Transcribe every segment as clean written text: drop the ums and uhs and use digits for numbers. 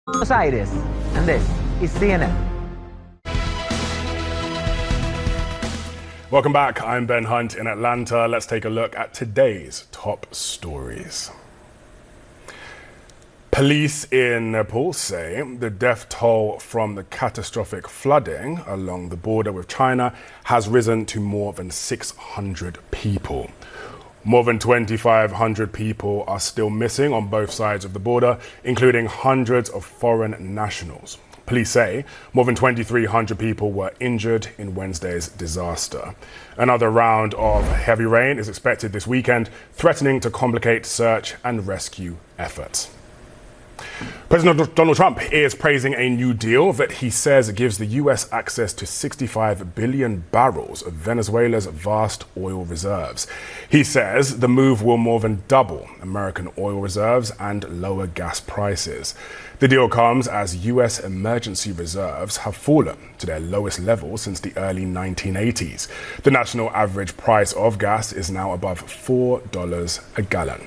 Buenos Aires, and this is CNN. Welcome back. I'm Ben Hunt in Atlanta. Let's take a look at today's top stories. Police in Nepal say the death toll from the catastrophic flooding along the border with China has risen to more than 600 people. More than 2,500 people are still missing on both sides of the border, including hundreds of foreign nationals. Police say more than 2,300 people were injured in Wednesday's disaster. Another round of heavy rain is expected this weekend, threatening to complicate search and rescue efforts. President Donald Trump is praising a new deal that he says gives the U.S. access to 65 billion barrels of Venezuela's vast oil reserves. He says the move will more than double American oil reserves and lower gas prices. The deal comes as U.S. emergency reserves have fallen to their lowest level since the early 1980s. The national average price of gas is now above $4 a gallon.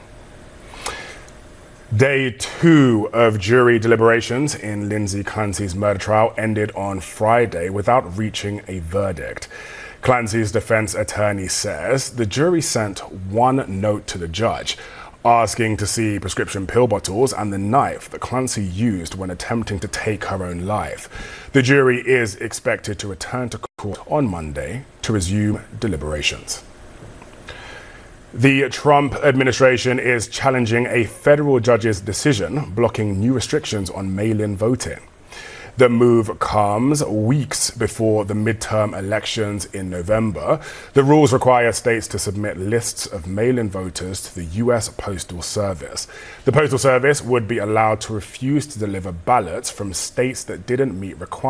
Day 2 of jury deliberations in Lindsay Clancy's murder trial ended on Friday without reaching a verdict. Clancy's defense attorney says the jury sent one note to the judge asking to see prescription pill bottles and the knife that Clancy used when attempting to take her own life. The jury is expected to return to court on Monday to resume deliberations. The Trump administration is challenging a federal judge's decision blocking new restrictions on mail-in voting. The move comes weeks before the midterm elections in November. The rules require states to submit lists of mail-in voters to the U.S. Postal Service. The Postal Service would be allowed to refuse to deliver ballots from states that didn't meet requirements.